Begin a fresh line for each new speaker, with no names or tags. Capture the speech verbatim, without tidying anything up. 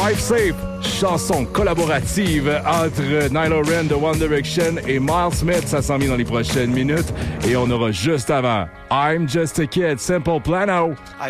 Drive Safe, chanson collaborative entre Nyla Ren de One Direction et Miles Smith. Ça s'en vient dans les prochaines minutes. Et on aura juste avant I'm Just a Kid, Simple Plano.